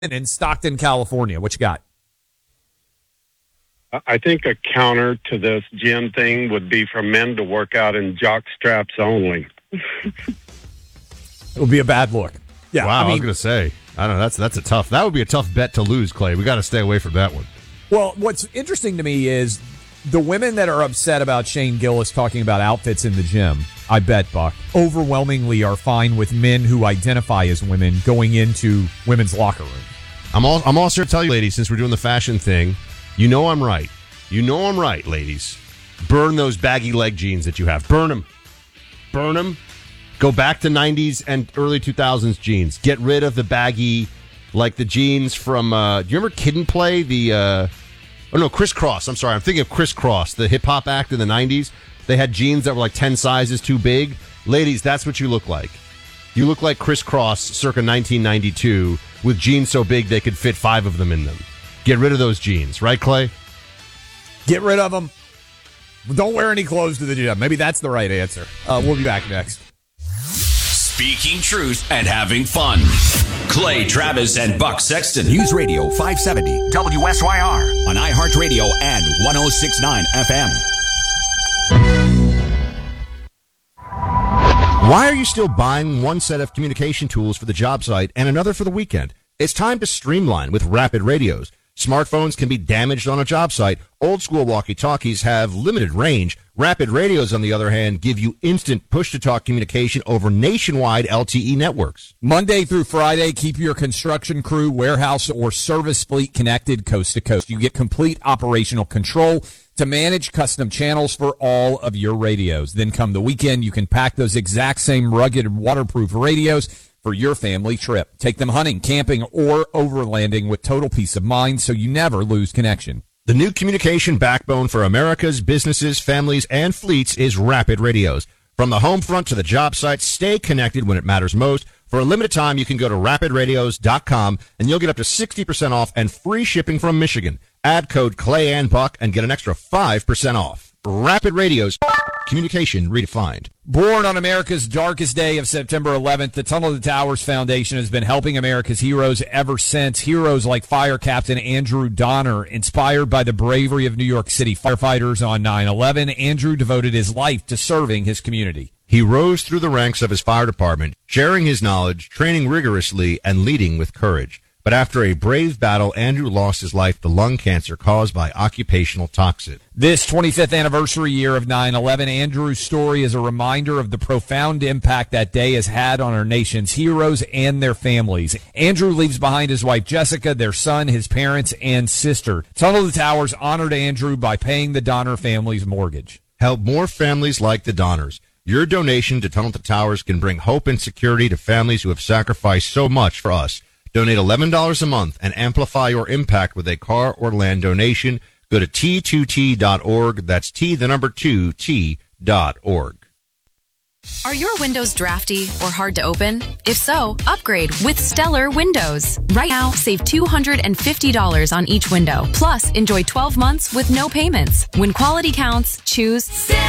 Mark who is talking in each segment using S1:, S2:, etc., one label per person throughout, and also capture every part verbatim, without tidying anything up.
S1: in Stockton, California. What you got?
S2: I think a counter to this gym thing would be for men to work out in jock straps only.
S1: It would be a bad look. Yeah,
S3: wow, I, mean,
S4: I was going to say, I don't know, that's that's a tough, that would be a tough bet to lose, Clay. We got to stay away from that one.
S1: Well, what's interesting to me is the women that are upset about Shane Gillis talking about outfits in the gym, I bet, Buck, overwhelmingly are fine with men who identify as women going into women's locker rooms.
S4: I'm, all, I'm also here to tell you, ladies, since we're doing the fashion thing, you know I'm right. You know I'm right, ladies. Burn those baggy leg jeans that you have. Burn them. Burn them. Go back to nineties and early two thousands jeans. Get rid of the baggy, like the jeans from, uh, do you remember Kid and Play? The, uh, oh no, Criss Cross. I'm sorry. I'm thinking of Criss Cross, the hip hop act in the nineties. They had jeans that were like ten sizes too big. Ladies, that's what you look like. You look like Criss Cross circa nineteen ninety-two with jeans so big they could fit five of them in them. Get rid of those jeans. Right, Clay?
S1: Get rid of them. Don't wear any clothes to the gym. Maybe that's the right answer. Uh, we'll be back next.
S5: Speaking truth and having fun. Clay Travis and Buck Sexton.
S6: News Radio five seventy W S Y R
S5: on iHeartRadio and one oh six point nine F M.
S4: Why are you still buying one set of communication tools for the job site and another for the weekend? It's time to streamline with Rapid Radios. Smartphones can be damaged on a job site. Old school walkie-talkies have limited range. Rapid Radios, on the other hand, give you instant push-to-talk communication over nationwide L T E networks.
S1: Monday through Friday, keep your construction crew, warehouse, or service fleet connected coast to coast. You get complete operational control to manage custom channels for all of your radios. Then come the weekend, you can pack those exact same rugged, waterproof radios for your family trip. Take them hunting, camping, or overlanding with total peace of mind so you never lose connection.
S4: The new communication backbone for America's businesses, families, and fleets is Rapid Radios. From the home front to the job site, stay connected when it matters most. For a limited time, you can go to rapid radios dot com and you'll get up to sixty percent off and free shipping from Michigan. Add code Clay and Buck and get an extra five percent off. Rapid Radios, communication redefined.
S1: Born on America's darkest day of September eleventh, the Tunnel to Towers Foundation has been helping America's heroes ever since. Heroes like Fire Captain Andrew Donner, inspired by the bravery of New York City firefighters on nine eleven. Andrew devoted his life to serving his community.
S4: He rose through the ranks of his fire department, sharing his knowledge, training rigorously, and leading with courage. But after a brave battle, Andrew lost his life to lung cancer caused by occupational toxin.
S1: This twenty-fifth anniversary year of nine eleven, Andrew's story is a reminder of the profound impact that day has had on our nation's heroes and their families. Andrew leaves behind his wife Jessica, their son, his parents, and sister. Tunnel to Towers honored Andrew by paying the Donner family's mortgage.
S4: Help more families like the Donners. Your donation to Tunnel to Towers can bring hope and security to families who have sacrificed so much for us. Donate eleven dollars a month and amplify your impact with a car or land donation. Go to T two T dot org. That's T, the number two, T dot org.
S7: Are your windows drafty or hard to open? If so, upgrade with Stellar Windows. Right now, save two hundred fifty dollars on each window. Plus, enjoy twelve months with no payments. When quality counts, choose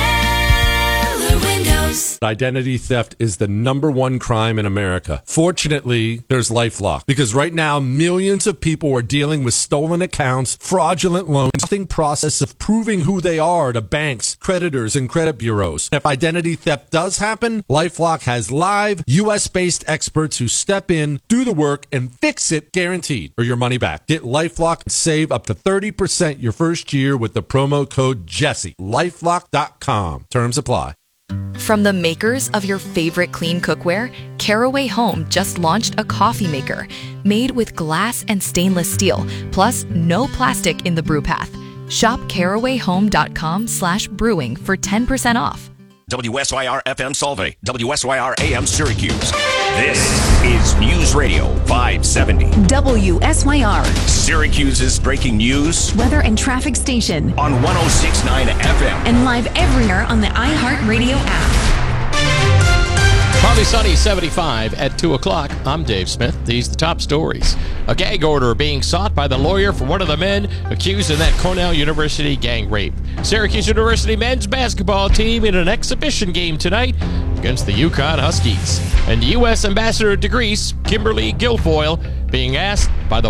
S7: Stellar Windows.
S8: Identity theft is the number one crime in America. Fortunately, there's LifeLock, because right now millions of people are dealing with stolen accounts, fraudulent loans, the process of proving who they are to banks, creditors, and credit bureaus. If identity theft does happen, LifeLock has live U S-based experts who step in, do the work, and fix it guaranteed or your money back. Get LifeLock and save up to thirty percent your first year with the promo code Jesse. LifeLock dot com. Terms apply.
S7: From the makers of your favorite clean cookware, Caraway Home just launched a coffee maker made with glass and stainless steel, plus no plastic in the brew path. Shop caraway home dot com slash brewing for ten percent off.
S6: W S Y R F M Solvay, W S Y R A M Syracuse. This is News Radio five seventy.
S9: W S Y R.
S6: Syracuse's breaking news.
S9: Weather and traffic station.
S6: On one oh six point nine F M.
S9: And live everywhere on the iHeartRadio app.
S10: Partly sunny, seventy-five at two o'clock. I'm Dave Smith. These are the top stories. A gag order being sought by the lawyer for one of the men accused in that Cornell University gang rape. Syracuse University men's basketball team in an exhibition game tonight against the UConn Huskies. And U S Ambassador to Greece, Kimberly Guilfoyle, being asked by the